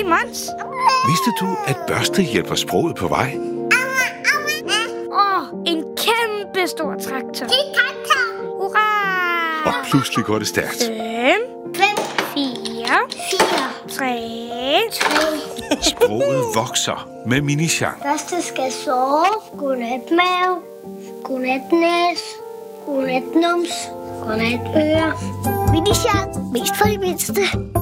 Hej, Måns. Vidste du, at børste hjælper sproget på vej? En kæmpe stor traktor. Det er traktor. Hurra! Og pludselig går det stærkt. 5, 4, 3. Sproget vokser med Mini-Jean. Første skal sove. Godnat mave. Godnat næs. Godnat nums. Godnat øre. Mini-Jean. Mest for de mindste.